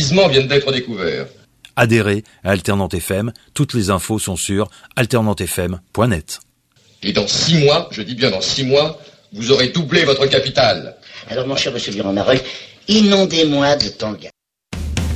gisements viennent d'être découverts. Adhérez à Alternante FM, toutes les infos sont sur alternantefm.net. Et dans 6 mois, je dis bien dans 6 mois, vous aurez doublé votre capital. Alors mon cher monsieur Buron-Mareuil, inondez-moi de tanga.